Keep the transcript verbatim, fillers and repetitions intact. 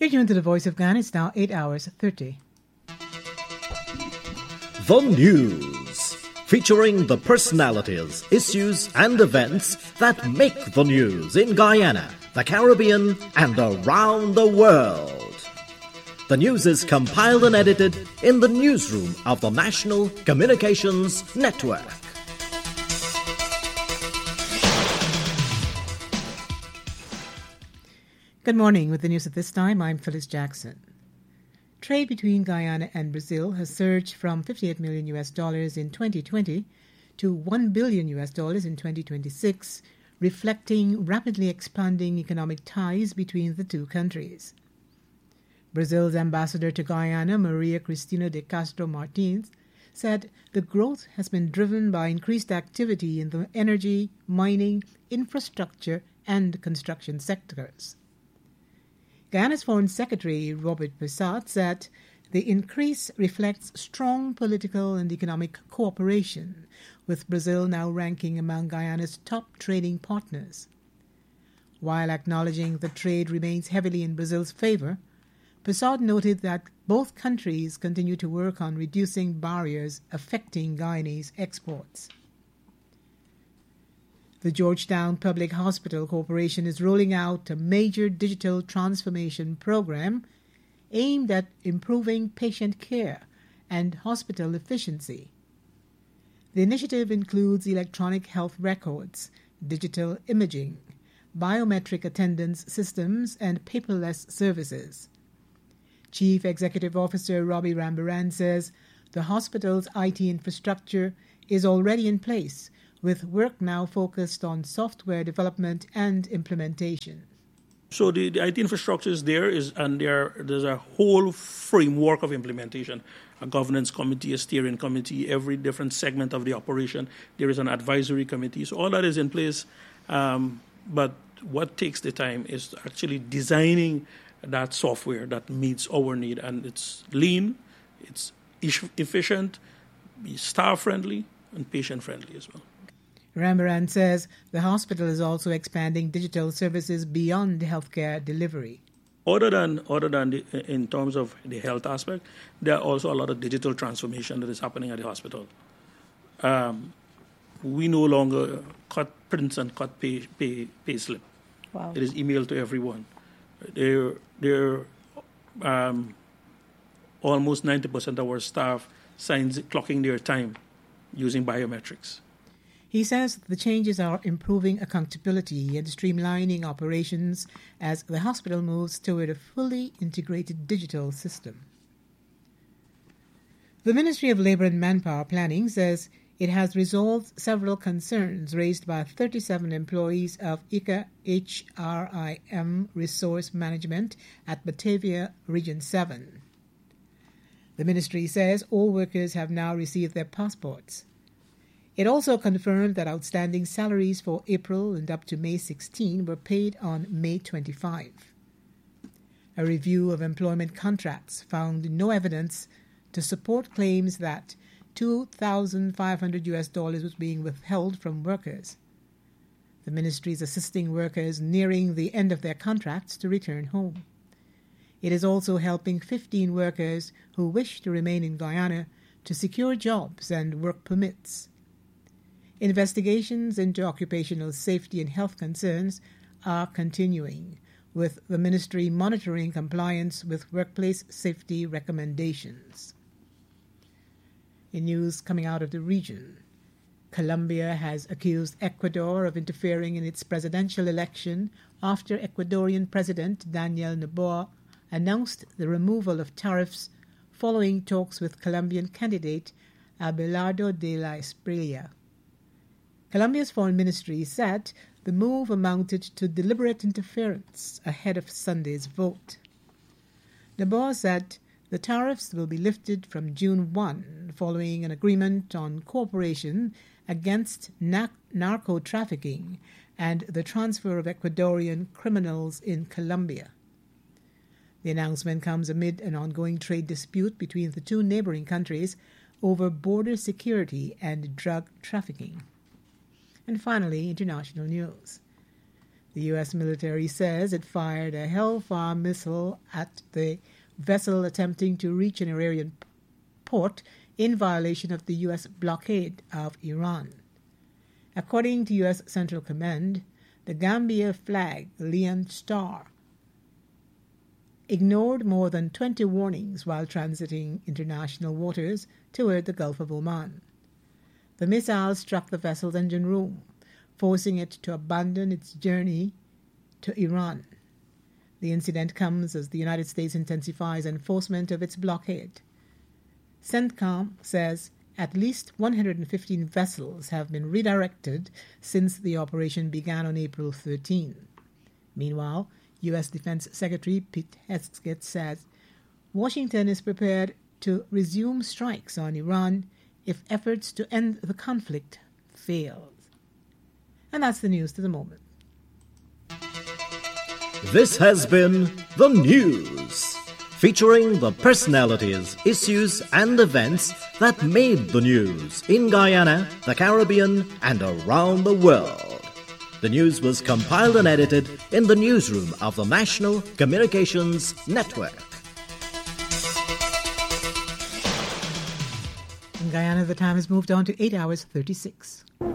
You're tuned to the Voice of Ghana. It's now eight hours thirty. The News, featuring the personalities, issues, and events that make the news in Guyana, the Caribbean, and around the world. The news is compiled and edited in the newsroom of the National Communications Network. Good morning. With the news at this time, I'm Phyllis Jackson. Trade between Guyana and Brazil has surged from fifty-eight million U S dollars in twenty twenty to one billion U S dollars in twenty twenty-six, reflecting rapidly expanding economic ties between the two countries. Brazil's ambassador to Guyana, Maria Cristina de Castro Martins, said the growth has been driven by increased activity in the energy, mining, infrastructure, and construction sectors. Guyana's Foreign Secretary Robert Pissat said the increase reflects strong political and economic cooperation, with Brazil now ranking among Guyana's top trading partners. While acknowledging that trade remains heavily in Brazil's favor, Pissat noted that both countries continue to work on reducing barriers affecting Guyanese exports. The Georgetown Public Hospital Corporation is rolling out a major digital transformation program aimed at improving patient care and hospital efficiency. The initiative includes electronic health records, digital imaging, biometric attendance systems, and paperless services. Chief Executive Officer Robbie Rambaran says the hospital's I T infrastructure is already in place, with work now focused on software development and implementation. So the, the I T infrastructure is there, is, and there there's a whole framework of implementation. A governance committee, a steering committee, every different segment of the operation. There is an advisory committee. So all that is in place. Um, but what takes the time is actually designing that software that meets our need. And it's lean, it's efficient, staff-friendly, and patient-friendly as well. Rambaran says the hospital is also expanding digital services beyond healthcare delivery. Other than, other than the, in terms of the health aspect, there are also a lot of digital transformation that is happening at the hospital. Um, we no longer cut prints and cut pay, pay, pay slip. Wow. It is emailed to everyone. They're, they're, um, almost ninety percent of our staff signs clocking their time using biometrics. He says the changes are improving accountability and streamlining operations as the hospital moves toward a fully integrated digital system. The Ministry of Labour and Manpower Planning says it has resolved several concerns raised by thirty-seven employees of I C A H R I M Resource Management at Batavia Region seven. The ministry says all workers have now received their passports. It also confirmed that outstanding salaries for April and up to May sixteenth were paid on May twenty-fifth. A review of employment contracts found no evidence to support claims that two thousand five hundred U S dollars was being withheld from workers. The ministry is assisting workers nearing the end of their contracts to return home. It is also helping fifteen workers who wish to remain in Guyana to secure jobs and work permits. Investigations into occupational safety and health concerns are continuing, with the ministry monitoring compliance with workplace safety recommendations. In news coming out of the region, Colombia has accused Ecuador of interfering in its presidential election after Ecuadorian President Daniel Noboa announced the removal of tariffs following talks with Colombian candidate Abelardo de la Espriella. Colombia's foreign ministry said the move amounted to deliberate interference ahead of Sunday's vote. Noboa said the tariffs will be lifted from June first following an agreement on cooperation against na- narco-trafficking and the transfer of Ecuadorian criminals in Colombia. The announcement comes amid an ongoing trade dispute between the two neighboring countries over border security and drug trafficking. And finally, international news. The U S military says it fired a Hellfire missile at the vessel attempting to reach an Iranian port in violation of the U S blockade of Iran. According to U S Central Command, the Gambia flag Leon Star ignored more than twenty warnings while transiting international waters toward the Gulf of Oman. The missile struck the vessel's engine room, forcing it to abandon its journey to Iran. The incident comes as the United States intensifies enforcement of its blockade. CENTCOM says at least one hundred fifteen vessels have been redirected since the operation began on April thirteenth. Meanwhile, U S Defense Secretary Pete Hegseth says Washington is prepared to resume strikes on Iran if efforts to end the conflict fail. And that's the news to the moment. This has been The News, featuring the personalities, issues, and events that made the news in Guyana, the Caribbean, and around the world. The news was compiled and edited in the newsroom of the National Communications Network. In Guyana, the time has moved on to eight hours thirty-six.